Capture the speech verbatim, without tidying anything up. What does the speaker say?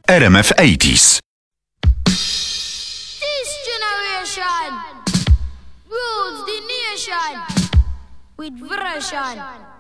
R M F osiemdziesiąt. This generation rules the nation with version.